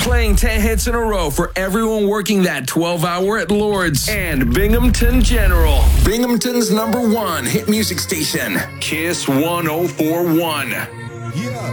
playing 10 hits in a row for everyone working that 12-hour at Lord's and Binghamton General. Binghamton's #1 hit music station, Kiss 104.1.